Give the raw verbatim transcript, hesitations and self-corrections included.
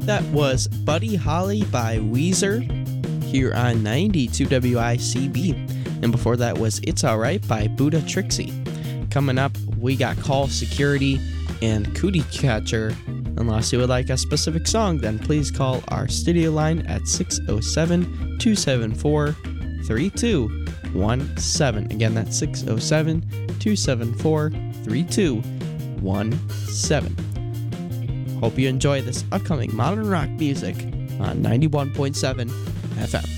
That was Buddy Holly by Weezer here on ninety-two W I C B. And before that was It's Alright by Buddha Trixie. Coming up, we got Call Security and Cootie Catcher. Unless you would like a specific song, then please call our studio line at six oh seven, two seven four, three two one seven. Again, that's six oh seven, two seven four, three two one seven. Hope you enjoy this upcoming modern rock music on ninety-one point seven F M.